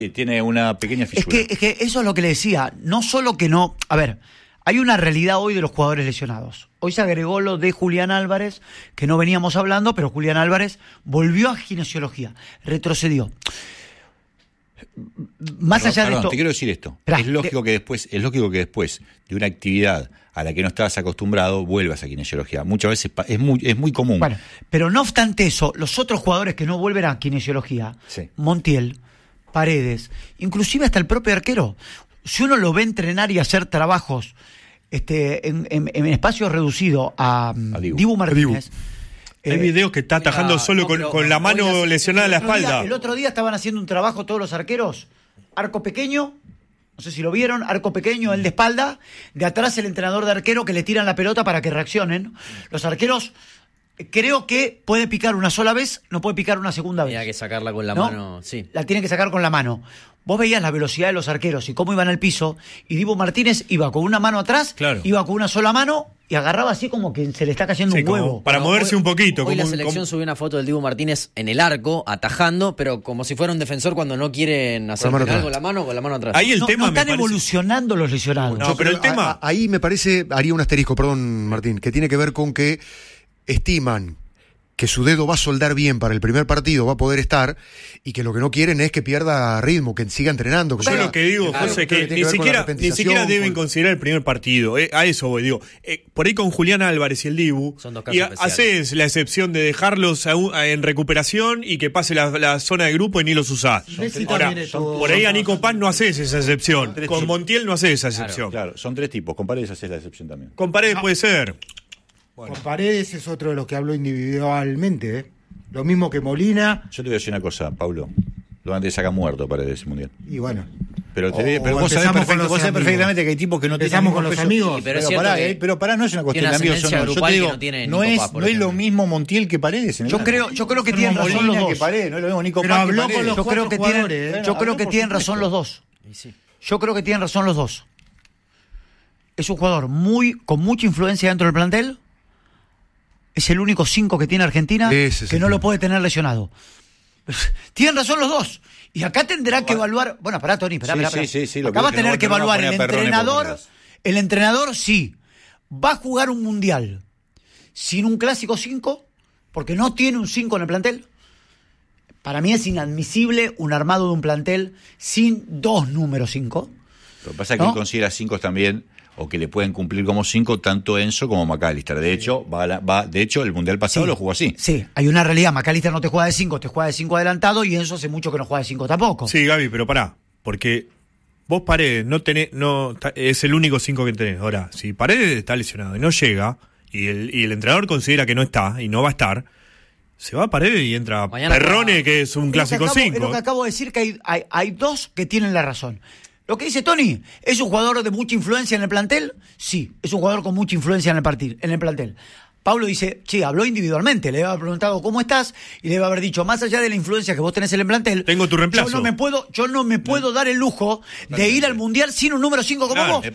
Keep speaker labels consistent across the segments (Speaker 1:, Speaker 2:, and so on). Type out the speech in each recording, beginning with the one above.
Speaker 1: Tiene una pequeña fisura.
Speaker 2: Es que eso es lo que le decía. No solo que no... A ver, hay una realidad hoy de los jugadores lesionados. Hoy se agregó lo de Julián Álvarez, que no veníamos hablando, pero Julián Álvarez volvió a kinesiología, retrocedió. Más allá de esto...
Speaker 1: Te quiero decir esto. Es lógico que después de una actividad a la que no estabas acostumbrado, vuelvas a kinesiología. Muchas veces es muy común.
Speaker 2: Bueno, pero no obstante eso, los otros jugadores que no vuelven a kinesiología, sí. Montiel, Paredes, inclusive hasta el propio arquero, si uno lo ve entrenar y hacer trabajos en espacio reducido a Dibu Martínez...
Speaker 3: Hay videos que está atajando solo con la mano lesionada en la espalda.
Speaker 2: El otro día estaban haciendo un trabajo todos los arqueros, arco pequeño, no sé si lo vieron, arco pequeño, el de espalda, de atrás el entrenador de arquero que le tiran la pelota para que reaccionen. Los arqueros... Creo que puede picar una sola vez, no puede picar una segunda vez.
Speaker 4: Tenía que sacarla con la mano, sí.
Speaker 2: La tienen que sacar con la mano. Vos veías la velocidad de los arqueros y cómo iban al piso, y Dibu Martínez iba con una mano atrás, claro. Iba con una sola mano y agarraba así como que se le está cayendo un huevo.
Speaker 3: Para moverse un poquito.
Speaker 4: Hoy la selección subió una foto del Dibu Martínez en el arco, atajando, pero como si fuera un defensor cuando no quieren hacer algo con la mano atrás.
Speaker 3: Ahí el tema
Speaker 2: no están evolucionando los lesionados.
Speaker 5: No, pero el tema... Ahí me parece, haría un asterisco, perdón Martín, que tiene que ver con que estiman que su dedo va a soldar bien para el primer partido, va a poder estar, y que lo que no quieren es que pierda ritmo, que siga entrenando.
Speaker 3: Yo lo que digo, José, que ni siquiera deben considerar el primer partido. A eso voy, digo. Por ahí con Julián Álvarez y el Dibu,
Speaker 4: son dos casos
Speaker 3: haces la excepción de dejarlos en recuperación y que pase la zona de grupo y ni los usás. Ahora, por ahí a Nico Paz no haces esa excepción. Con Montiel no haces esa excepción.
Speaker 1: Claro, son tres tipos. Con Paredes haces la excepción también.
Speaker 3: Con Paredes puede ser.
Speaker 6: Bueno. Con Paredes es otro de los que hablo individualmente, ¿eh? Lo mismo que Molina.
Speaker 1: Yo te voy a decir una cosa, Pablo. Lo antes saca muerto Paredes Mundial.
Speaker 6: Y bueno.
Speaker 1: Pero vos sabés perfectamente que hay tipos que no
Speaker 6: empezamos con los amigos.
Speaker 1: Sí, pero pará, no es una cuestión de amigos. Yo te digo, no es lo mismo Montiel que Paredes.
Speaker 2: Yo creo que tienen razón los dos.
Speaker 1: Que Paredes, no es lo mismo Nico
Speaker 6: Paz que
Speaker 1: Paredes.
Speaker 2: Yo creo que tienen razón los dos. Yo creo que tienen razón los dos. Es un jugador con mucha influencia dentro del plantel. Es el único 5 que tiene Argentina que no lo puede tener lesionado. Tienen razón los dos. Y acá tendrá que evaluar... Bueno, pará, Tony, pará.
Speaker 1: Sí,
Speaker 2: acá va a tener que evaluar el entrenador. El entrenador, sí. Va a jugar un mundial sin un clásico 5, porque no tiene un 5 en el plantel. Para mí es inadmisible un armado de un plantel sin 2 números 5.
Speaker 1: Lo que pasa es que él considera 5 también... o que le pueden cumplir como 5 tanto Enzo como McAllister. De hecho, el Mundial pasado lo jugó así.
Speaker 2: Sí, hay una realidad. McAllister no te juega de 5, te juega de 5 adelantado, y Enzo hace mucho que no juega de 5 tampoco.
Speaker 3: Sí, Gaby, pero pará, porque vos Paredes es el único 5 que tenés. Ahora, si Paredes está lesionado y no llega, y el entrenador considera que no está y no va a estar, se va a Paredes y entra Perrone, que es un clásico 5.
Speaker 2: Es lo que acabo de decir, que hay dos que tienen la razón. Lo que dice Tony, ¿es un jugador de mucha influencia en el plantel? Sí, es un jugador con mucha influencia en el plantel. Pablo dice, habló individualmente, le debe haber preguntado ¿cómo estás? Y le debe haber dicho, más allá de la influencia que vos tenés en el plantel,
Speaker 3: tengo tu reemplazo.
Speaker 2: Yo no me puedo dar el lujo de ir al Mundial sin un número 5 como vos.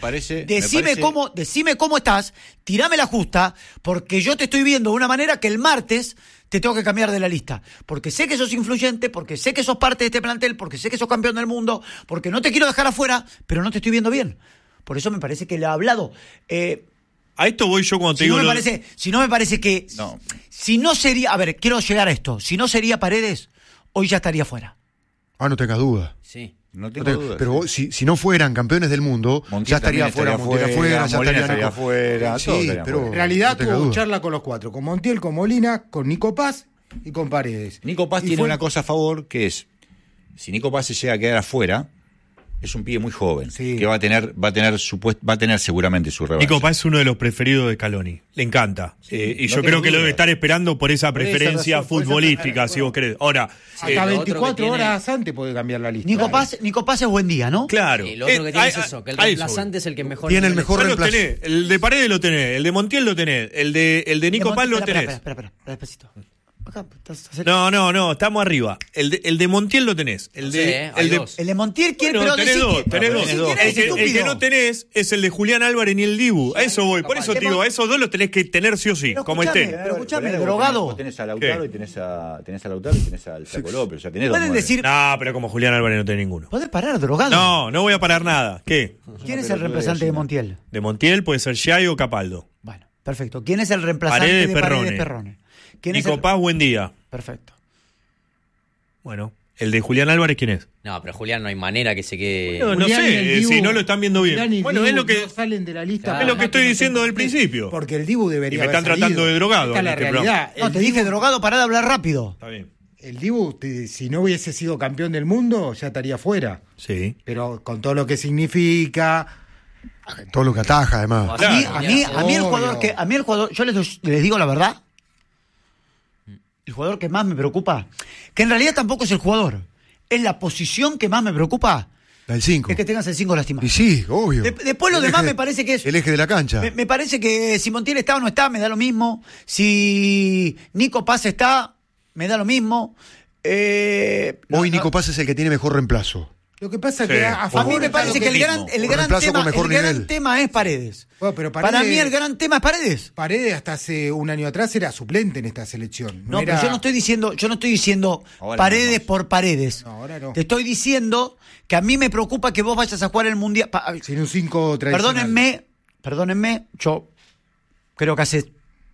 Speaker 2: Decime cómo estás, tirame la justa, porque yo te estoy viendo de una manera que el martes te tengo que cambiar de la lista. Porque sé que sos influyente, porque sé que sos parte de este plantel, porque sé que sos campeón del mundo, porque no te quiero dejar afuera, pero no te estoy viendo bien. Por eso me parece que le ha hablado...
Speaker 3: A esto voy yo cuando te digo...
Speaker 2: Si no me parece que... No. Si no sería... A ver, quiero llegar a esto. Si no sería Paredes, hoy ya estaría fuera.
Speaker 5: No tengas duda.
Speaker 4: Sí.
Speaker 1: No tengo dudas.
Speaker 5: Pero si no fueran campeones del mundo,
Speaker 1: Montiel
Speaker 5: ya estaría fuera,
Speaker 1: Molina estaría afuera.
Speaker 5: Sí, pero
Speaker 6: en realidad tuvo charla con los 4. Con Montiel, con Molina, con Nico Paz y con Paredes.
Speaker 1: Nico Paz tiene una cosa a favor, que es... Si Nico Paz se llega a quedar afuera... Es un pibe muy joven, que va a tener seguramente su revancha.
Speaker 3: Nico Paz es uno de los preferidos de Scaloni. Le encanta. Y yo creo que lo debe estar esperando por esa preferencia futbolística, si vos querés. Ahora,
Speaker 6: hasta 24 horas antes puede cambiar la lista.
Speaker 2: Nico Paz es buen día, ¿no?
Speaker 3: Claro.
Speaker 4: Y lo otro que tiene es eso, que el reemplazante es el que mejor...
Speaker 5: Tiene el mejor reemplazo.
Speaker 3: El de Paredes lo tenés, el de Montiel lo tenés, el de Nico Paz lo tenés.
Speaker 2: Espera, despacito. Acá,
Speaker 3: No, estamos arriba. El de Montiel lo tenés. El de
Speaker 2: Montiel quiere,
Speaker 3: bueno,
Speaker 2: pero
Speaker 3: tenés dos. El que no tenés es el de Julián Álvarez ni el Dibu. A eso voy. Por eso te digo, a esos dos los tenés que tener sí o sí, como estén.
Speaker 2: Pero escuchame, drogado.
Speaker 1: Tenés a Lautaro y tenés a Lautaro y tenés al Flaco López. O sea, tenés dos.
Speaker 2: Pueden decir.
Speaker 3: No, pero como Julián Álvarez no tenés ninguno.
Speaker 2: ¿Podés parar, drogado?
Speaker 3: No voy a parar nada. ¿Qué?
Speaker 2: ¿Quién es el reemplazante de Montiel?
Speaker 3: De Montiel puede ser Giai o Capaldo.
Speaker 2: Bueno, perfecto. ¿Quién es el reemplazante de Paredes Perrone?
Speaker 3: Nico Paz, buen día.
Speaker 2: Perfecto.
Speaker 3: Bueno, ¿el de Julián Álvarez quién es?
Speaker 4: No, pero Julián no hay manera que se quede.
Speaker 3: No sé, si no lo están viendo bien.
Speaker 6: Bueno,
Speaker 3: es lo que
Speaker 6: no salen de la lista.
Speaker 3: Claro. Es lo que estoy diciendo del principio.
Speaker 6: Porque el Dibu debería.
Speaker 3: Y me están tratando de drogado.
Speaker 6: Esta es la realidad.
Speaker 2: No, te dije drogado, pará de hablar rápido.
Speaker 3: Está bien.
Speaker 6: El Dibu, si no hubiese sido campeón del mundo, ya estaría fuera.
Speaker 3: Sí.
Speaker 6: Pero con todo lo que significa.
Speaker 5: Todo lo que ataja, además.
Speaker 2: A mí el jugador, yo les digo la verdad. El jugador que más me preocupa, que en realidad tampoco es el jugador, es la posición que más me preocupa.
Speaker 5: El 5.
Speaker 2: Es que tengas el 5 lastimado.
Speaker 5: Y sí, obvio.
Speaker 2: Después lo demás me parece que es.
Speaker 5: El eje de la cancha.
Speaker 2: Me parece que si Montiel está o no está, me da lo mismo. Si Nico Paz está, me da lo mismo.
Speaker 5: Hoy Nico Paz es el que tiene mejor reemplazo.
Speaker 6: Lo que pasa es que
Speaker 2: a mí me parece que el gran tema es Paredes.
Speaker 6: Bueno, pero
Speaker 2: para mí el gran tema es Paredes.
Speaker 6: Paredes hasta hace un año atrás era suplente en esta selección.
Speaker 2: No, pero yo no estoy diciendo
Speaker 1: ahora
Speaker 2: Paredes por Paredes.
Speaker 6: No, ahora no.
Speaker 2: Te estoy diciendo que a mí me preocupa que vos vayas a jugar el Mundial.
Speaker 6: Sin un 5 tradicional.
Speaker 2: Perdónenme, yo creo que hace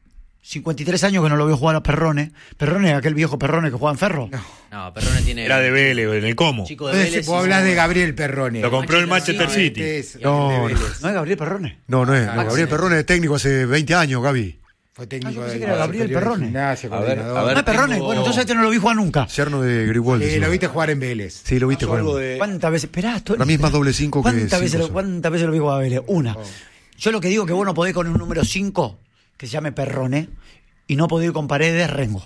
Speaker 2: 53 años que no lo veo jugar a Perrone. Perrone es aquel viejo Perrone que juega en Ferro.
Speaker 4: No, Perrone tiene.
Speaker 3: Era de Vélez, en el Como.
Speaker 4: Chico de Vélez.
Speaker 6: Vos hablas de Gabriel Perrone.
Speaker 3: Lo compró el Manchester City.
Speaker 5: No
Speaker 2: es Gabriel Perrone.
Speaker 5: No es. Gabriel Perrone es técnico hace 20 años, Gaby.
Speaker 6: Fue técnico
Speaker 2: yo pensé
Speaker 6: de
Speaker 2: que era Gabriel Perrone.
Speaker 6: Gimnasia,
Speaker 1: A ver,
Speaker 2: No es Perrone. Bueno, entonces este no lo vi jugar nunca.
Speaker 5: Yerno de Grigol.
Speaker 6: Lo viste jugar en Vélez.
Speaker 5: Sí, lo viste jugar.
Speaker 2: ¿Cuántas veces? Esperá,
Speaker 5: Para mí es más doble 5 que
Speaker 2: ¿Cuántas veces
Speaker 5: 5?
Speaker 2: ¿Cuántas veces lo vi jugar a Vélez? Una. Yo lo que digo que vos no podés con un número 5 que se llame Perrone y no podés ir con Paredes Rengo.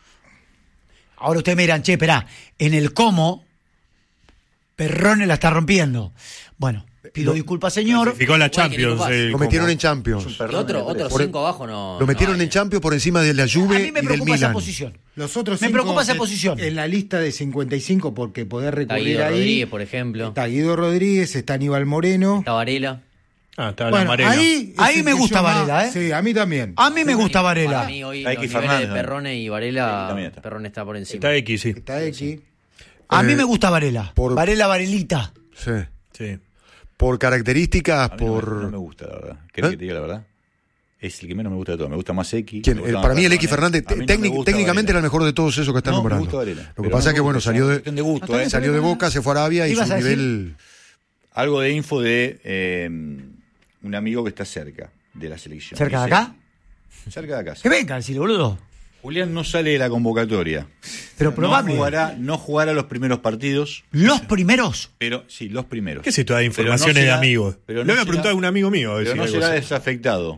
Speaker 2: Ahora ustedes me dirán, che, esperá, en el Como Perrone la está rompiendo. Bueno, pido disculpas, señor.
Speaker 3: Clasificó la Champions.
Speaker 5: Lo metieron en Champions.
Speaker 4: Otro 5 abajo no.
Speaker 5: Lo metieron en Champions por encima de la Juve
Speaker 2: A mí me
Speaker 5: y del
Speaker 2: preocupa esa
Speaker 5: Milan.
Speaker 2: posición.
Speaker 6: Los otros
Speaker 2: Me
Speaker 6: 5
Speaker 2: preocupa esa posición.
Speaker 6: En la lista de 55, porque poder
Speaker 4: Está
Speaker 6: recurrir
Speaker 4: Guido
Speaker 6: ahí.
Speaker 4: Rodríguez, por ejemplo.
Speaker 6: Está Guido Rodríguez, está Aníbal Moreno.
Speaker 4: Está Varela.
Speaker 3: Está la
Speaker 6: Bueno,
Speaker 3: Varela.
Speaker 6: ahí
Speaker 2: me gusta Varela, ¿eh?
Speaker 6: Sí, a mí también.
Speaker 2: A mí me gusta
Speaker 4: Para
Speaker 2: Varela.
Speaker 4: mí hoy
Speaker 1: Está
Speaker 4: los
Speaker 1: X
Speaker 4: niveles
Speaker 1: Fernández,
Speaker 4: de Perrone y Varela,
Speaker 1: también está.
Speaker 4: Perrone está por encima.
Speaker 3: Está X, sí.
Speaker 6: Está X.
Speaker 2: A mí me gusta Varela.
Speaker 5: por-
Speaker 2: Varelita.
Speaker 5: Sí.
Speaker 3: Sí.
Speaker 5: Por características,
Speaker 1: A mí
Speaker 5: por.
Speaker 1: no me gusta, la verdad. ¿Querés que te diga la verdad? Es el que menos me gusta de todo. Me gusta más X.
Speaker 5: ¿Quién?
Speaker 1: me gusta
Speaker 5: Para
Speaker 1: más
Speaker 5: mí el X
Speaker 1: Perrone.
Speaker 5: Fernández
Speaker 1: A mí no me gusta
Speaker 5: técnicamente era
Speaker 1: Varela.
Speaker 5: el mejor de todos esos que están
Speaker 1: No, me
Speaker 5: nombrando.
Speaker 1: gusta Varela.
Speaker 5: Lo que
Speaker 1: Pero
Speaker 5: pasa
Speaker 1: no
Speaker 5: es que
Speaker 1: me
Speaker 5: bueno,
Speaker 1: gusta,
Speaker 5: salió
Speaker 1: es una
Speaker 5: de
Speaker 1: cuestión de gusto,
Speaker 2: Está bien,
Speaker 5: salió de Boca, se fue a Arabia y
Speaker 2: ¿Ibas
Speaker 5: su
Speaker 2: a decir?
Speaker 5: nivel.
Speaker 1: Algo de info de un amigo que está cerca de la selección.
Speaker 2: ¿Cerca de
Speaker 1: Dice-
Speaker 2: acá?
Speaker 1: Cerca de acá.
Speaker 2: Que venga, decirle, boludo.
Speaker 1: Julián no sale de la convocatoria.
Speaker 2: Pero probable.
Speaker 1: No jugará los primeros partidos,
Speaker 2: Los primeros.
Speaker 1: pero sí, los primeros.
Speaker 3: ¿Qué es esto de
Speaker 1: Pero
Speaker 3: informaciones
Speaker 1: no será-
Speaker 3: de amigos?
Speaker 1: pero
Speaker 3: Le
Speaker 1: no
Speaker 3: voy a
Speaker 1: será-
Speaker 3: preguntar a un amigo mío. A ver
Speaker 1: Pero
Speaker 3: si
Speaker 1: no
Speaker 3: algo
Speaker 1: será
Speaker 3: sabe.
Speaker 1: desafectado.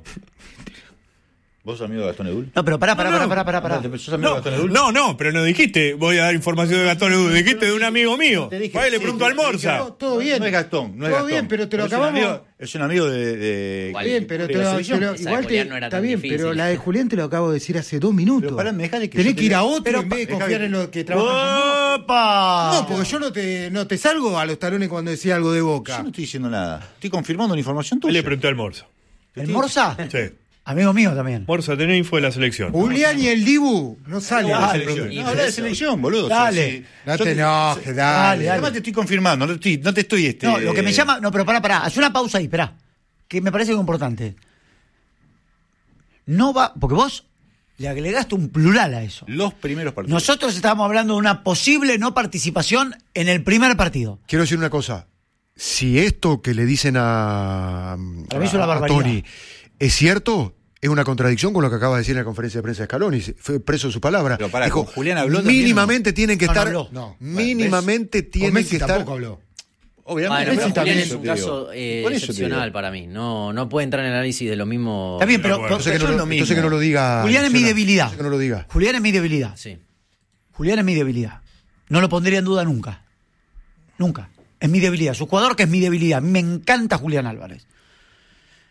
Speaker 1: ¿Vos sos amigo de Gastón Edul?
Speaker 2: No, pero pará.
Speaker 1: ¿Sos amigo de Gastón Edul?
Speaker 3: No, pero no dijiste, voy a dar información de Gastón Edu, dijiste de un amigo mío.
Speaker 1: Te dije,
Speaker 3: Vale, le
Speaker 1: sí,
Speaker 3: pregunto al Morsa.
Speaker 6: Todo bien.
Speaker 1: No es Gastón, no es
Speaker 6: Todo
Speaker 1: Gastón.
Speaker 6: bien, pero te lo
Speaker 1: Es un
Speaker 6: acabamos.
Speaker 1: amigo- Es un amigo de
Speaker 4: Igual,
Speaker 6: Bien, pero,
Speaker 1: de la selección.
Speaker 4: Esa de
Speaker 6: igual
Speaker 4: Julián no era
Speaker 6: está
Speaker 4: tan
Speaker 6: bien,
Speaker 4: difícil.
Speaker 6: pero la de Julián te lo acabo de decir hace 2 minutos.
Speaker 1: Pero pará, dejale que
Speaker 6: Tenés
Speaker 1: yo
Speaker 6: que ir a
Speaker 1: te-
Speaker 6: otro
Speaker 1: Pero
Speaker 6: en vez de
Speaker 1: dejá
Speaker 6: confiar
Speaker 1: que-
Speaker 6: en los que trabajan.
Speaker 2: ¡Opa!
Speaker 6: No, porque yo no te salgo a los talones cuando decía algo de Boca.
Speaker 1: Yo no estoy diciendo nada. Estoy confirmando una información
Speaker 3: Ahí
Speaker 1: tuya.
Speaker 3: le pregunté al Morsa.
Speaker 2: ¿El Morsa?
Speaker 3: Sí.
Speaker 2: Amigo mío también.
Speaker 3: Morsa, tenés info de la selección.
Speaker 6: Julián y el Dibu no salen.
Speaker 1: No,
Speaker 2: Dale,
Speaker 1: selección.
Speaker 4: y
Speaker 1: No,
Speaker 4: por
Speaker 1: habla de
Speaker 4: eso.
Speaker 1: selección, boludo.
Speaker 2: Dale.
Speaker 1: Sí, sí.
Speaker 6: No
Speaker 1: Yo
Speaker 6: te enojes, dale.
Speaker 1: Además te estoy confirmando, no te estoy
Speaker 2: No, lo que me llama. No, pero pará. Haz una pausa ahí, esperá. Que me parece que es importante. No va. Porque vos le agregaste un plural a eso.
Speaker 1: Los primeros partidos.
Speaker 2: Nosotros estábamos hablando de una posible no participación en el primer partido.
Speaker 5: Quiero decir una cosa. Si esto que le dicen
Speaker 2: Para mí es una
Speaker 5: a
Speaker 2: barbaridad.
Speaker 5: Tony es cierto, es una contradicción con lo que acaba de decir en la conferencia de prensa de Scaloni. Fue preso de su palabra.
Speaker 1: Pero pará,
Speaker 5: Dijo,
Speaker 1: con Julián habló también,
Speaker 5: mínimamente tienen que
Speaker 2: No, no
Speaker 5: estar.
Speaker 2: habló.
Speaker 6: No.
Speaker 5: Mínimamente
Speaker 6: Con
Speaker 5: tienen
Speaker 6: Messi
Speaker 5: que estar.
Speaker 6: tampoco habló.
Speaker 1: Obviamente.
Speaker 4: Bueno, pero
Speaker 6: Messi
Speaker 4: Julián
Speaker 6: también,
Speaker 4: es un
Speaker 1: te digo.
Speaker 4: caso
Speaker 1: Por eso te
Speaker 4: excepcional
Speaker 1: digo.
Speaker 4: para mí. No puede entrar en el análisis de lo mismo.
Speaker 2: Está bien, pero.
Speaker 3: Bueno,
Speaker 5: Entonces que no,
Speaker 1: Eso es
Speaker 5: lo,
Speaker 1: lo mismo.
Speaker 5: entonces que no lo diga.
Speaker 2: Julián es mi
Speaker 5: Luciana.
Speaker 2: debilidad.
Speaker 5: Entonces que no lo diga.
Speaker 2: Julián es mi debilidad.
Speaker 4: Sí.
Speaker 2: Julián es mi debilidad. No lo pondría en duda nunca. Nunca. Es mi debilidad. Su jugador que es mi debilidad. A mí me encanta Julián Álvarez.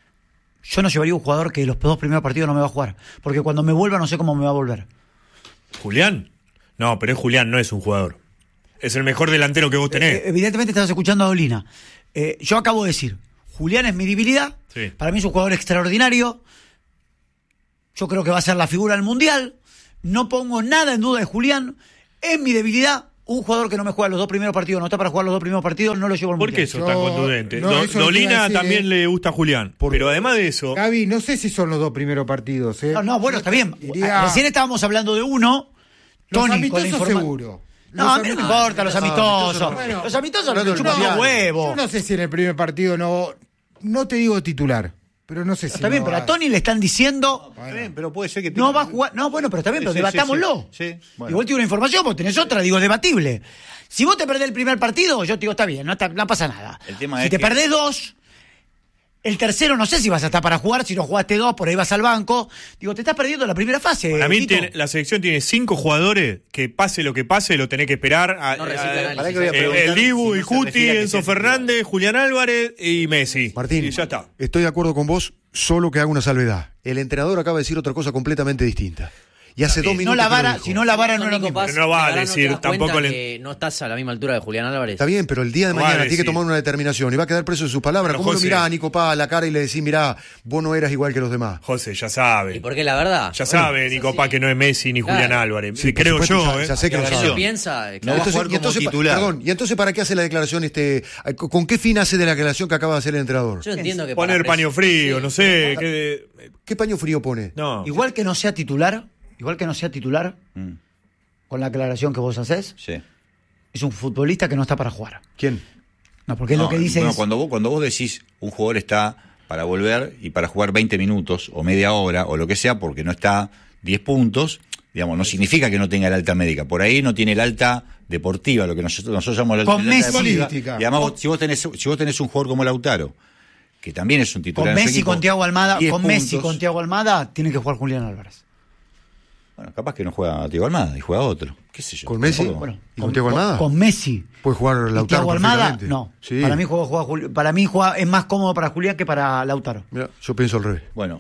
Speaker 2: Yo no llevaría un jugador que los 2 primeros partidos no me va a jugar. Porque cuando me vuelva no sé cómo me va a volver.
Speaker 3: ¿Julián? No, pero Julián no es un jugador. Es el mejor delantero que vos tenés.
Speaker 2: Evidentemente estabas escuchando a Dolina. Yo acabo de decir, Julián es mi debilidad.
Speaker 3: Sí.
Speaker 2: Para mí es un jugador extraordinario. Yo creo que va a ser la figura del Mundial. No pongo nada en duda de Julián. Es mi debilidad. Un jugador que no me juega los 2 primeros partidos, no está para jugar los 2 primeros partidos, no lo llevo al
Speaker 3: ¿Por
Speaker 2: Mundial.
Speaker 3: qué eso tan contundente?
Speaker 6: eso
Speaker 3: Dolina
Speaker 6: decir,
Speaker 3: también le gusta a Julián. Pero además de eso...
Speaker 6: Gaby, no sé si son los 2 primeros partidos.
Speaker 2: No, bueno, está bien. Recién estábamos hablando de uno.
Speaker 6: Los
Speaker 2: Tony, con la
Speaker 6: amistosos seguro.
Speaker 2: No, a mí no me importa los amistosos.
Speaker 6: Bueno,
Speaker 2: los amistosos me chupan los huevos.
Speaker 6: Yo no sé si en el primer partido no te digo titular, pero no sé si.
Speaker 2: Está bien, pero a Tony le están diciendo.
Speaker 1: Está bien, pero puede ser que
Speaker 2: No va a jugar. No, bueno, pero está bien, pero debatámoslo.
Speaker 1: Sí, bueno.
Speaker 2: Igual tiene una información, vos tenés otra, digo, debatible. Si vos te perdés el primer partido, yo te digo, está bien, no pasa nada.
Speaker 1: El tema
Speaker 2: si
Speaker 1: es
Speaker 2: te
Speaker 1: que-
Speaker 2: perdés 2, el tercero no sé si vas a estar para jugar, si no jugaste 2, por ahí vas al banco. Digo, te estás perdiendo la primera fase.
Speaker 3: Para mí
Speaker 2: Tito.
Speaker 3: la selección tiene 5 jugadores que pase lo que pase, lo tenés que esperar.
Speaker 4: No resiste análisis.
Speaker 3: El Dibu,
Speaker 1: si
Speaker 3: el
Speaker 1: no se
Speaker 3: Cuti,
Speaker 1: refiere a que
Speaker 3: Enzo
Speaker 1: sea-
Speaker 3: Fernández, Julián Álvarez y Messi.
Speaker 5: Martín,
Speaker 3: Y ya está.
Speaker 5: estoy de acuerdo con vos, solo que hago una salvedad. El entrenador acaba de decir otra cosa completamente distinta. Y hace 2
Speaker 2: Si
Speaker 5: minutos
Speaker 2: no la
Speaker 5: que lo
Speaker 2: vara,
Speaker 5: dijo.
Speaker 2: si no la vara no es lo
Speaker 4: Nico
Speaker 2: mismo.
Speaker 4: Paz,
Speaker 3: Pero no va a
Speaker 4: ahora
Speaker 3: decir
Speaker 4: te das
Speaker 3: tampoco
Speaker 4: cuenta
Speaker 3: el-
Speaker 4: que no estás a la misma altura de Julián Álvarez.
Speaker 5: Está bien, pero el día de
Speaker 3: No va a
Speaker 5: mañana tiene que
Speaker 3: decir.
Speaker 5: tomar una determinación y va a quedar preso de sus palabras.
Speaker 3: Pero,
Speaker 5: ¿Cómo lo
Speaker 3: José-
Speaker 5: mirás a Nico Paz a la cara y le decís, mirá, vos no eras igual que los demás?
Speaker 3: José, ya sabe.
Speaker 4: ¿Y por qué la verdad?
Speaker 3: Ya sabe, Nico Paz, que no es Messi ni
Speaker 4: Claro.
Speaker 3: Julián Álvarez.
Speaker 5: Sí, por
Speaker 3: Creo
Speaker 5: supuesto,
Speaker 3: yo,
Speaker 5: ya sé que lo
Speaker 4: Lo que
Speaker 5: sabe.
Speaker 4: él piensa,
Speaker 1: No
Speaker 4: claro.
Speaker 1: va a jugar como titular.
Speaker 5: Perdón, ¿y entonces para qué hace la declaración ¿con qué fin hace de la declaración que acaba de hacer el entrenador?
Speaker 4: Yo entiendo que
Speaker 3: Poner
Speaker 4: para
Speaker 3: paño frío,
Speaker 4: sí.
Speaker 3: no sé.
Speaker 5: ¿Qué paño frío pone?
Speaker 3: No.
Speaker 2: Igual que no sea titular, con la aclaración que vos hacés,
Speaker 1: Sí.
Speaker 2: es un futbolista que no está para jugar.
Speaker 5: ¿Quién?
Speaker 2: No, porque es lo que dice
Speaker 1: bueno,
Speaker 2: es...
Speaker 1: cuando vos decís un jugador está para volver y para jugar 20 minutos o media hora o lo que sea porque no está 10 puntos, digamos, no significa que no tenga el alta médica. Por ahí no tiene el alta deportiva, lo que nosotros llamamos la
Speaker 2: Con
Speaker 1: alta
Speaker 2: Messi.
Speaker 1: deportiva.
Speaker 6: Política.
Speaker 1: Y además, si vos tenés un jugador como Lautaro, que también es un titular
Speaker 2: Con
Speaker 1: en su
Speaker 2: Messi,
Speaker 1: equipo,
Speaker 2: con Thiago Almada,
Speaker 1: 10
Speaker 2: con Messi,
Speaker 1: puntos.
Speaker 2: con Thiago Almada, tiene que jugar Julián Álvarez.
Speaker 1: Bueno, capaz que no juega Thiago Almada y juega otro. ¿Qué sé yo?
Speaker 5: ¿Con Messi?
Speaker 1: Tampoco-
Speaker 2: Bueno,
Speaker 5: ¿Y con Thiago Almada?
Speaker 2: Con Messi.
Speaker 5: Puede jugar
Speaker 2: Y
Speaker 5: Lautaro
Speaker 2: Thiago Almada,
Speaker 5: perfectamente.
Speaker 2: no.
Speaker 5: Sí.
Speaker 2: Para mí es más cómodo para Julián que para Lautaro.
Speaker 5: Mirá, yo pienso al revés.
Speaker 1: Bueno,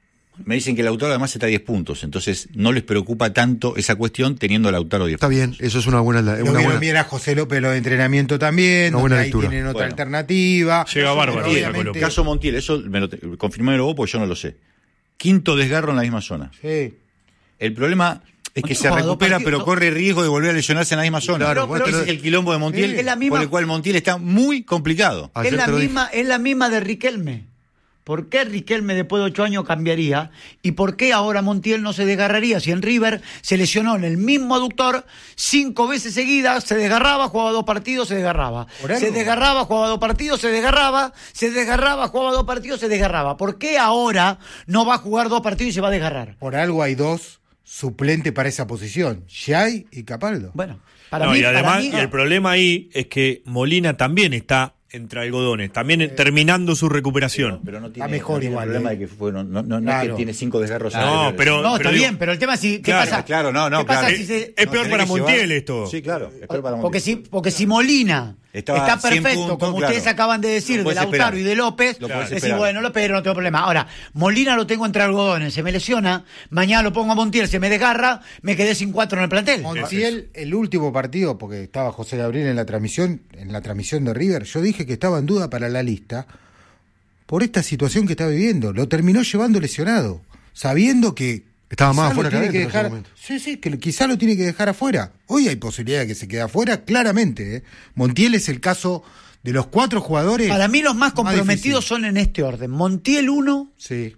Speaker 1: me dicen que Lautaro además está a 10 puntos, entonces no les preocupa tanto esa cuestión teniendo a Lautaro 10
Speaker 5: Está
Speaker 1: puntos.
Speaker 5: bien, eso es una buena...
Speaker 6: Lo vieron bien a José López lo de entrenamiento también,
Speaker 5: Una buena
Speaker 6: donde ahí
Speaker 5: lectura.
Speaker 6: tienen otra
Speaker 1: Bueno.
Speaker 6: alternativa.
Speaker 3: Llega bárbaro,
Speaker 6: Pero
Speaker 3: esa
Speaker 6: obviamente-
Speaker 3: Colombia.
Speaker 1: Caso Montiel, eso confirmémelo vos porque yo no lo sé. 5.º desgarro en la misma zona.
Speaker 6: Sí.
Speaker 1: El problema es que
Speaker 2: Montiel
Speaker 1: se
Speaker 2: juega dos
Speaker 1: recupera,
Speaker 2: partidos,
Speaker 1: pero corre riesgo de volver a lesionarse en la misma zona.
Speaker 5: Claro, bueno,
Speaker 1: ese
Speaker 5: pero-
Speaker 1: es el quilombo de Montiel,
Speaker 2: Es la misma-
Speaker 1: por el cual Montiel está muy complicado.
Speaker 5: Ayer
Speaker 2: Es la
Speaker 5: te lo dije.
Speaker 2: misma de Riquelme. ¿Por qué Riquelme después de 8 años cambiaría? ¿Y por qué ahora Montiel no se desgarraría? Si en River se lesionó en el mismo aductor 5 veces seguidas, se desgarraba, jugaba 2 partidos, se desgarraba.
Speaker 6: Por algo.
Speaker 2: Se desgarraba, jugaba 2 partidos, se desgarraba, jugaba 2 partidos, se desgarraba. ¿Por qué ahora no va a jugar 2 partidos y se va a desgarrar?
Speaker 6: Por algo hay 2 suplentes para esa posición, Xay y Capaldo.
Speaker 2: Bueno, para
Speaker 3: No,
Speaker 2: mí...
Speaker 3: y además,
Speaker 2: para mí-
Speaker 3: y el problema ahí es que Molina también está entre algodones, también terminando su recuperación.
Speaker 1: Pero no
Speaker 6: Está mejor
Speaker 1: tiene
Speaker 6: igual,
Speaker 1: el problema
Speaker 6: ¿eh?
Speaker 1: de que fue, no es
Speaker 6: Claro.
Speaker 1: que tiene 5 desgarros.
Speaker 3: No,
Speaker 1: anteriores.
Speaker 3: pero-
Speaker 2: No, está
Speaker 3: digo-
Speaker 2: bien, pero el tema es si... ¿qué
Speaker 3: Claro,
Speaker 2: pasa?
Speaker 1: claro, no,
Speaker 2: ¿Qué pasa
Speaker 1: claro.
Speaker 2: si se-
Speaker 3: Es peor
Speaker 1: tenés
Speaker 3: para
Speaker 1: que llevar-
Speaker 3: Montiel esto.
Speaker 1: Sí, claro, es peor para Montiel.
Speaker 2: Porque si Molina
Speaker 1: Estaba
Speaker 2: está
Speaker 1: 100
Speaker 2: perfecto,
Speaker 1: puntos,
Speaker 2: como
Speaker 1: claro.
Speaker 2: ustedes acaban de decir,
Speaker 1: Lo
Speaker 2: de
Speaker 1: podés
Speaker 2: Lautaro
Speaker 1: esperar.
Speaker 2: y de López,
Speaker 1: Lo podés
Speaker 2: decís,
Speaker 1: esperar.
Speaker 2: bueno, López no tengo problema. Ahora, Molina lo tengo entre algodones, se me lesiona, mañana lo pongo a Montiel, se me desgarra, me quedé sin 4 en el plantel.
Speaker 6: Montiel, el último partido, porque estaba José Gabriel en la transmisión de River, yo dije que estaba en duda para la lista por esta situación que está viviendo. Lo terminó llevando lesionado, sabiendo que
Speaker 5: Estaba más
Speaker 6: quizá lo
Speaker 5: afuera que
Speaker 6: tiene
Speaker 5: adentro en ese
Speaker 6: dejar.
Speaker 5: momento.
Speaker 6: Sí, que quizá lo tiene que dejar afuera. Hoy hay posibilidad de que se quede afuera, claramente. Montiel es el caso de los 4 jugadores.
Speaker 2: Para mí los más comprometidos
Speaker 6: difícil.
Speaker 2: son en este orden. Montiel 1,
Speaker 6: Sí,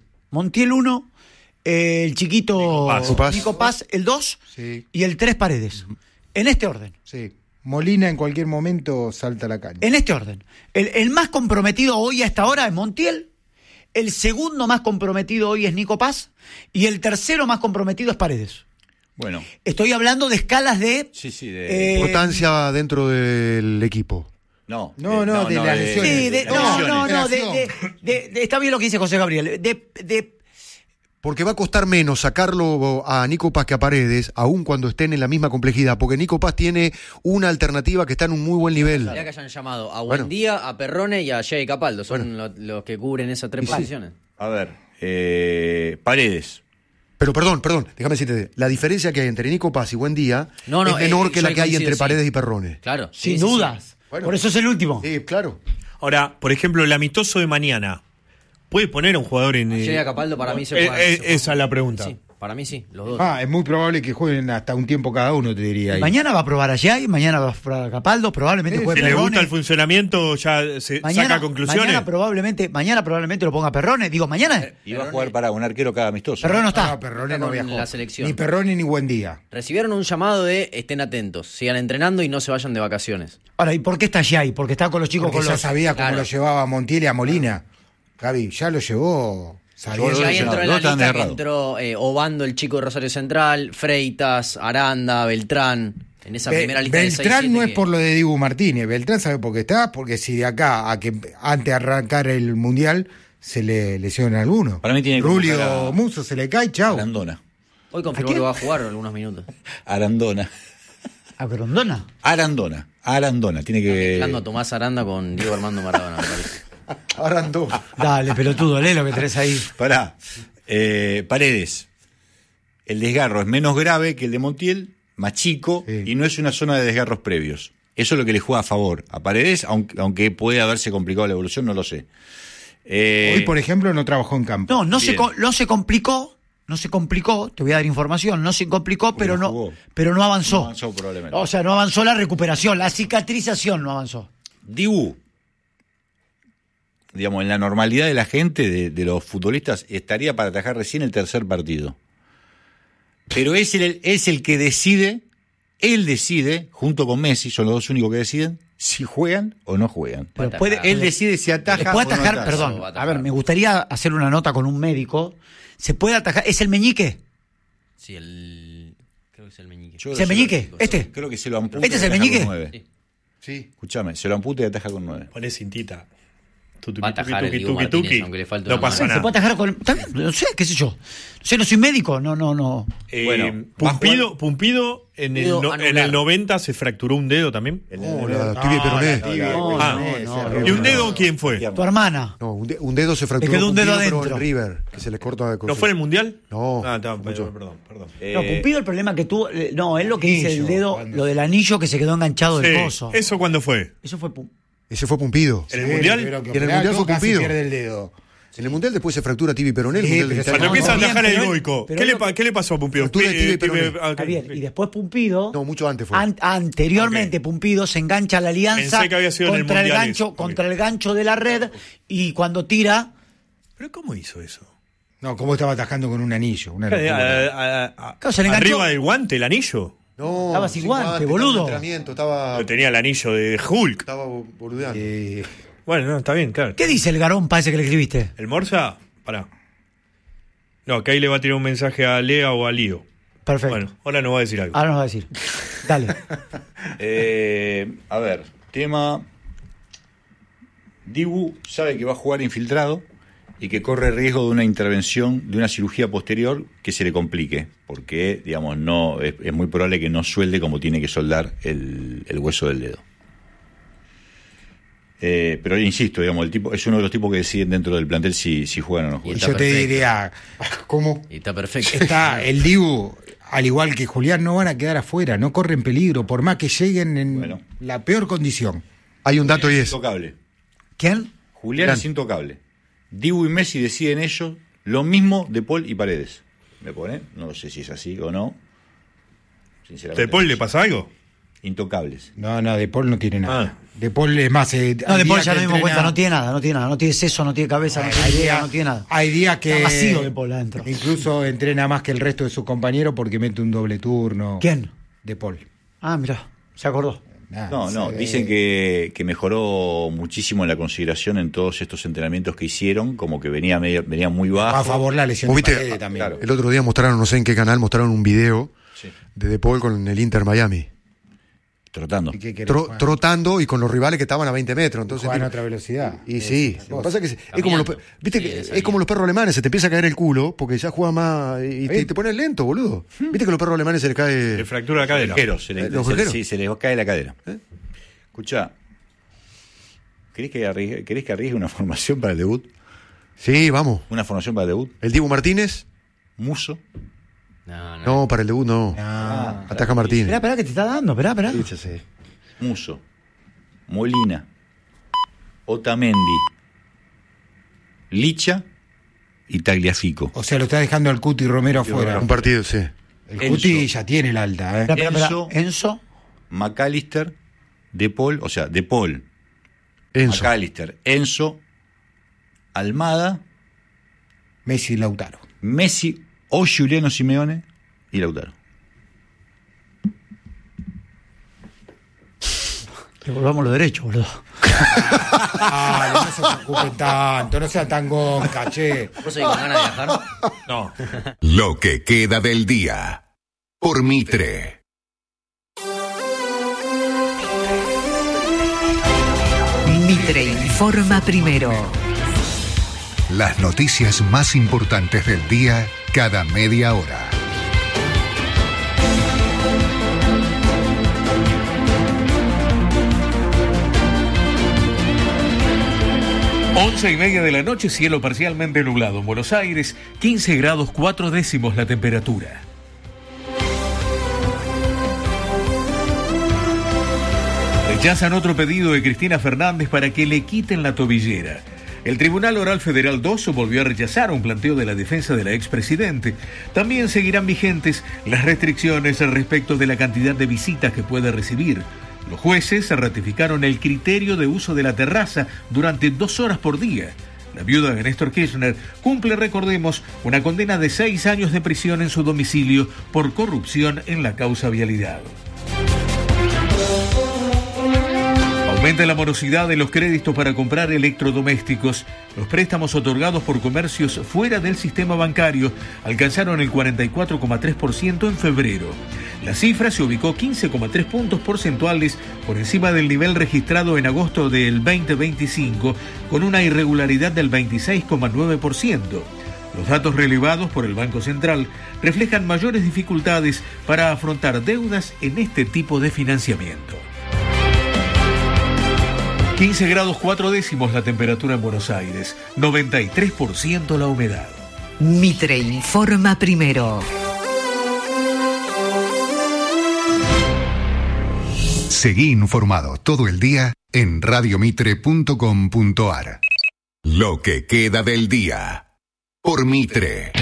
Speaker 2: el chiquito Nico Paz, el 2
Speaker 6: sí,
Speaker 2: y el 3 Paredes. En este orden.
Speaker 6: sí. Molina en cualquier momento salta a la cancha.
Speaker 2: En este orden. El más comprometido hoy a esta hora es Montiel. El segundo más comprometido hoy es Nico Paz. Y el tercero más comprometido es Paredes.
Speaker 1: Bueno,
Speaker 2: Estoy hablando de escalas de...
Speaker 1: sí, de...
Speaker 5: Importancia dentro del equipo.
Speaker 1: No,
Speaker 6: No, de las lesiones.
Speaker 2: Sí,
Speaker 6: Lesiones.
Speaker 2: está bien lo que dice José Gabriel.
Speaker 5: Porque va a costar menos sacarlo a Nico Paz que a Paredes, aun cuando estén en la misma complejidad, porque Nico Paz tiene una alternativa que está en un muy buen nivel.
Speaker 4: Ya que hayan llamado a
Speaker 5: Bueno.
Speaker 4: Buendía, a Perrone y a Jay Capaldo. Son los que cubren esas 3 posiciones.
Speaker 1: A ver, Paredes.
Speaker 5: Pero perdón, déjame decirte, la diferencia que hay entre Nico Paz y Buendía es menor que la que hay entre Paredes y Perrone.
Speaker 4: Claro.
Speaker 2: Sin dudas. Sí. Bueno, por eso es el último.
Speaker 5: Sí, claro.
Speaker 3: Ahora, por ejemplo, el amistoso de mañana, ¿puede poner a un jugador en...?
Speaker 4: Llega Capaldo, para mí se puede.
Speaker 3: Esa es la pregunta.
Speaker 4: Sí, para mí sí, los dos.
Speaker 6: Es muy probable que jueguen hasta un tiempo cada uno, te diría.
Speaker 2: Mañana va a probar a Jay, mañana va a probar a Capaldo, probablemente juegue
Speaker 3: Si
Speaker 2: Perrone.
Speaker 3: le gusta el funcionamiento, ya se saca conclusiones.
Speaker 2: Mañana probablemente lo ponga Perrone. Digo, mañana.
Speaker 1: Y va a jugar para un arquero cada amistoso.
Speaker 2: Perrone no está.
Speaker 6: No, Perrone no viajó.
Speaker 4: La selección.
Speaker 6: Ni Perrone ni Buendía.
Speaker 4: Recibieron un llamado de estén atentos, sigan entrenando y no se vayan de vacaciones.
Speaker 2: Ahora, ¿y por qué está Jay? Porque está con los chicos.
Speaker 6: Porque ya sabía cómo lo llevaba a Montiel y a Molina. Gaby, ya lo llevó.
Speaker 4: Y ahí entró en la lista que entró Obando, el chico de Rosario Central, Freitas, Aranda, Beltrán. En esa primera lista de 6-7
Speaker 6: Beltrán no es por lo de Dibu Martínez. Beltrán sabe por qué está, porque si de acá a que antes de arrancar el Mundial se le lesiona a alguno.
Speaker 1: Para mí tiene que
Speaker 6: Rulio Musso se le cae, chau.
Speaker 1: Arandona.
Speaker 4: Hoy confirmó que va a jugar algunos minutos.
Speaker 1: Arandona. Arandona. Tiene que...
Speaker 4: Mezclando a Tomás Aranda con Diego Armando Maradona, me parece.
Speaker 5: Arandona.
Speaker 2: Dale, pelotudo, lee lo que tenés ahí.
Speaker 1: Pará. Paredes. El desgarro es menos grave que el de Montiel, más chico, y no es una zona de desgarros previos. Eso es lo que le juega a favor a Paredes, aunque puede haberse complicado la evolución, no lo sé.
Speaker 6: Hoy, por ejemplo, no trabajó en campo.
Speaker 2: No se complicó, te voy a dar información, no se complicó, pero no avanzó.
Speaker 1: No avanzó probablemente.
Speaker 2: O sea, no avanzó la recuperación, la cicatrización no avanzó.
Speaker 1: Dibu, digamos, en la normalidad de la gente, de los futbolistas, estaría para atajar recién el tercer partido. Pero es el que decide, él decide, junto con Messi, son los dos únicos que deciden, si juegan o no juegan. Él decide si ataja
Speaker 2: puede
Speaker 1: o no
Speaker 2: atajar,
Speaker 1: ataja.
Speaker 2: perdón, a ver, me gustaría hacer una nota con un médico. ¿Se puede atajar? ¿Es el meñique?
Speaker 4: Sí, creo que es el meñique.
Speaker 2: ¿Es el meñique?
Speaker 1: Creo que se lo amputa.
Speaker 2: ¿Este es el meñique?
Speaker 1: Sí. Escúchame, se lo amputa y ataja con 9.
Speaker 3: Pone cintita.
Speaker 4: Va a atajar el Dibu Martínez, aunque le falte
Speaker 3: no
Speaker 4: una
Speaker 3: pasa
Speaker 4: mano.
Speaker 3: nada.
Speaker 2: ¿Se puede atajar con...? También, no sé, qué sé yo. No soy médico, no.
Speaker 1: Bueno,
Speaker 3: Pumpido en el 90 se fracturó un dedo también.
Speaker 5: La tibia y peroné.
Speaker 3: ¿Y un dedo quién fue?
Speaker 2: Tu hermana.
Speaker 5: No, un dedo se fracturó.
Speaker 2: Le quedó un dedo
Speaker 5: pero
Speaker 2: adentro.
Speaker 5: en River, que se le corta.
Speaker 3: ¿No fue en el Mundial?
Speaker 5: No.
Speaker 3: Perdón.
Speaker 2: No, Pumpido el problema que tuvo... No, es lo que dice el dedo, lo del anillo que se quedó enganchado del coso.
Speaker 3: ¿Eso cuándo fue?
Speaker 2: Eso fue...
Speaker 5: Ese fue Pumpido.
Speaker 3: ¿En el Mundial?
Speaker 5: Y en el Mundial fue
Speaker 6: casi
Speaker 5: Pumpido.
Speaker 6: pierde el dedo.
Speaker 5: En el Mundial después se fractura tibia y peroné.
Speaker 6: Sí,
Speaker 5: el Mundial de
Speaker 3: Cuando
Speaker 5: Italia.
Speaker 3: empieza a atajar el
Speaker 2: pero
Speaker 3: Goico,
Speaker 2: pero
Speaker 3: ¿qué le pasó a Pumpido?
Speaker 5: Fractura de tibia y peroné.
Speaker 2: Javier, y después Pumpido...
Speaker 5: No, mucho antes fue.
Speaker 2: Anteriormente Pumpido se engancha a la alianza
Speaker 3: Pensé que había sido
Speaker 2: contra
Speaker 3: en el
Speaker 2: el
Speaker 3: Mundial
Speaker 2: gancho,
Speaker 3: eso.
Speaker 2: contra el gancho de la red, y cuando tira...
Speaker 3: ¿Pero cómo hizo eso?
Speaker 6: No, ¿cómo estaba atajando con un anillo? Una locura.
Speaker 2: Claro, se le enganchó.
Speaker 3: ¿Arriba del guante, el anillo?
Speaker 5: No,
Speaker 2: Estaba sin guante, boludo.
Speaker 5: Estaba en entrenamiento, estaba
Speaker 3: Tenía el anillo de Hulk.
Speaker 5: Estaba boludeando.
Speaker 3: Bueno, no, está bien, claro.
Speaker 2: ¿Qué dice el garón ese que le escribiste?
Speaker 3: ¿El Morsa? Pará. No, que ahí le va a tirar un mensaje a Lea o a Lío.
Speaker 2: Perfecto.
Speaker 3: Bueno, ahora nos va a decir algo.
Speaker 2: Ahora nos va a decir. Dale.
Speaker 1: A ver, tema... Dibu sabe que va a jugar infiltrado y que corre riesgo de una intervención, de una cirugía posterior que se le complique, porque, digamos, no es muy probable que no suelde como tiene que soldar el hueso del dedo. Pero insisto, digamos, el tipo es uno de los tipos que deciden dentro del plantel si juegan o no juegan.
Speaker 6: Yo te diría, ¿cómo?
Speaker 4: Y está perfecto.
Speaker 6: Está el Dibu, al igual que Julián, no van a quedar afuera, no corren peligro, por más que lleguen en la peor condición.
Speaker 5: Hay un dato y es...
Speaker 1: Intocable.
Speaker 2: ¿Quién?
Speaker 1: Julián es intocable. Dibu y Messi deciden ellos, lo mismo de Paul y Paredes. ¿Me pone? No sé si es así o no. Sinceramente.
Speaker 3: ¿De Paul le pasa algo?
Speaker 1: Intocables.
Speaker 6: No, De Paul no tiene nada. De Paul es más...
Speaker 2: No, De Paul ya nos dimos cuenta, no tiene nada, no tiene seso, no tiene cabeza, no tiene idea, no tiene nada.
Speaker 6: Hay días que...
Speaker 2: Está vacío De Paul adentro.
Speaker 6: Incluso entrena más que el resto de sus compañeros porque mete un doble turno.
Speaker 2: ¿Quién?
Speaker 6: De Paul.
Speaker 2: Ah, mirá, se acordó.
Speaker 1: Dicen que mejoró muchísimo en la consideración en todos estos entrenamientos que hicieron, como que venía muy bajo.
Speaker 6: A favor la lesión de Paredes también.
Speaker 1: Claro.
Speaker 5: El otro día mostraron, no sé en qué canal, mostraron un video de De Paul con el Inter Miami.
Speaker 1: Trotando.
Speaker 5: Trotando y con los rivales que estaban a 20 metros. Entonces,
Speaker 6: juegan a otra velocidad.
Speaker 5: Y sí, lo que pasa es que es como es como los perros alemanes, se te empieza a caer el culo porque ya juega más y te pones lento, boludo. Viste que los perros alemanes se les cae...
Speaker 3: Le fractura la cadera.
Speaker 1: Se les cae la cadera. Escuchá, ¿querés que arriesgue una formación para el debut?
Speaker 5: Sí, vamos.
Speaker 1: ¿Una formación para el debut?
Speaker 5: El Dibu Martínez.
Speaker 1: Musso.
Speaker 5: No, para el debut no. Ataja Martínez.
Speaker 2: Esperá que te está dando, esperá.
Speaker 1: Muso, Molina, Otamendi, Licha y Tagliafico.
Speaker 6: O sea, lo está dejando al Cuti Romero afuera.
Speaker 5: Un partido, sí.
Speaker 6: El Cuti ya tiene el alta, ¿eh?
Speaker 2: Enzo,
Speaker 1: McAllister, De Paul,
Speaker 5: Enzo.
Speaker 1: McAllister, Enzo, Almada,
Speaker 6: Messi y Lautaro.
Speaker 1: Messi o Giuliano Simeone y Lautaro.
Speaker 2: Devolvamos los derechos, boludo.
Speaker 6: No se preocupen tanto, no sean tan gonca, che.
Speaker 4: ¿Vos sois con ganas de viajar?
Speaker 3: No.
Speaker 7: Lo que queda del día. Por Mitre.
Speaker 8: Mitre informa primero.
Speaker 7: Las noticias más importantes del día cada media hora.
Speaker 9: 11:30 de la noche, cielo parcialmente nublado en Buenos Aires, 15 grados 4 décimos la temperatura. Rechazan otro pedido de Cristina Fernández para que le quiten la tobillera. El Tribunal Oral Federal 2 volvió a rechazar un planteo de la defensa del expresidente. También seguirán vigentes las restricciones respecto de la cantidad de visitas que puede recibir. Los jueces ratificaron el criterio de uso de la terraza durante 2 horas por día. La viuda de Néstor Kirchner cumple, recordemos, una condena de 6 años de prisión en su domicilio por corrupción en la causa vialidad. Aumenta la morosidad de los créditos para comprar electrodomésticos. Los préstamos otorgados por comercios fuera del sistema bancario alcanzaron el 44,3% en febrero. La cifra se ubicó 15,3 puntos porcentuales por encima del nivel registrado en agosto del 2025, con una irregularidad del 26,9%. Los datos relevados por el Banco Central reflejan mayores dificultades para afrontar deudas en este tipo de financiamiento. 15 grados 4 décimos la temperatura en Buenos Aires, 93% la humedad.
Speaker 8: Mitre informa primero.
Speaker 7: Seguí informado todo el día en radiomitre.com.ar. Lo que queda del día. Por Mitre.